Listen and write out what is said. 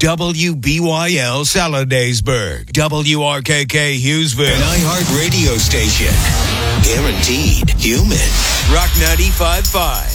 WBYL Saladaysburg, WRKK Hughesville, an iHeart radio station. Guaranteed human. Rock 95.5.